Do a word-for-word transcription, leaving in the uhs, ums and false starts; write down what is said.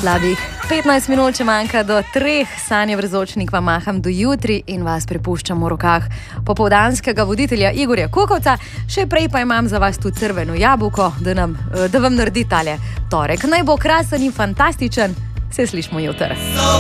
Slabih petnajst minut, če manjka do treh, Sanja Vrzočnik vam maham do jutri in vas prepuščam v rokah popoldanskega voditelja Igorja Kukovca. Še prej pa imam za vas tu crveno jabolko, da, nam, da vam naredi tale torek. Naj bo krasen in fantastičen, se slišmo jutri.